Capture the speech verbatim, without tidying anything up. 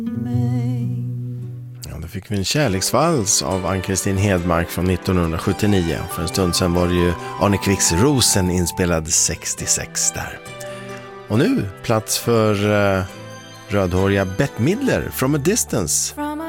Ja, då fick vi en kärleksvals av Ann-Kristin Hedmark från nittonhundrasjuttionio. För en stund sedan var det ju Arne Kvicks Rosen inspelad sextiosex där. Och nu plats för uh, rödhåriga Bette Midler, From a Distance.